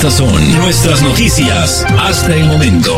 Estas son nuestras noticias hasta el momento.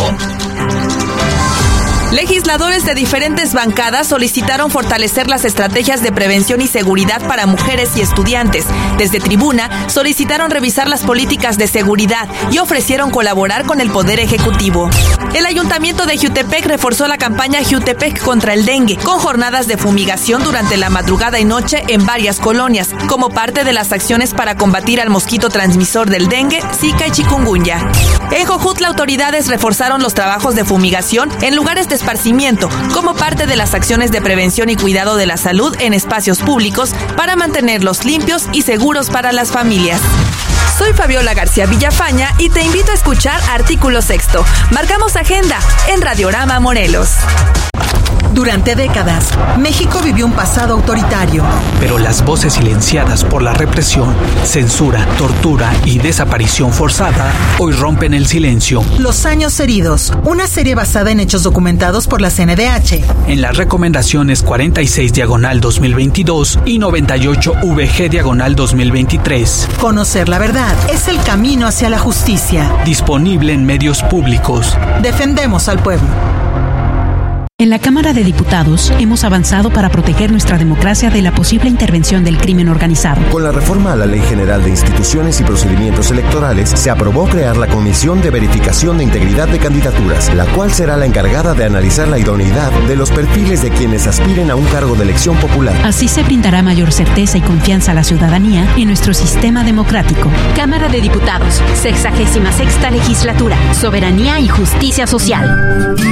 Legisladores de diferentes bancadas solicitaron fortalecer las estrategias de prevención y seguridad para mujeres y estudiantes. Desde Tribuna, solicitaron revisar las políticas de seguridad y ofrecieron colaborar con el Poder Ejecutivo. El Ayuntamiento de Jiutepec reforzó la campaña Jiutepec contra el dengue, con jornadas de fumigación durante la madrugada y noche en varias colonias, como parte de las acciones para combatir al mosquito transmisor del dengue, Zika y chikungunya. En Jojutla, autoridades reforzaron los trabajos de fumigación en lugares de esparcimiento, como parte de las acciones de prevención y cuidado de la salud en espacios públicos para mantenerlos limpios y seguros para las familias. Soy Fabiola García Villafaña y te invito a escuchar Artículo Sexto. Marcamos agenda en Radiorama Morelos. Durante décadas, México vivió un pasado autoritario. Pero las voces silenciadas por la represión, censura, tortura y desaparición forzada hoy rompen el silencio. Los años heridos, una serie basada en hechos documentados por la CNDH. En las recomendaciones 46/2022 y 98/VG/2023. Conocer la verdad es el camino hacia la justicia. Disponible en medios públicos. Defendemos al pueblo. En la Cámara de Diputados hemos avanzado para proteger nuestra democracia de la posible intervención del crimen organizado. Con la reforma a la Ley General de Instituciones y Procedimientos Electorales, se aprobó crear la Comisión de Verificación de Integridad de Candidaturas, la cual será la encargada de analizar la idoneidad de los perfiles de quienes aspiren a un cargo de elección popular. Así se brindará mayor certeza y confianza a la ciudadanía en nuestro sistema democrático. Cámara de Diputados, 66ª Legislatura, Soberanía y Justicia Social.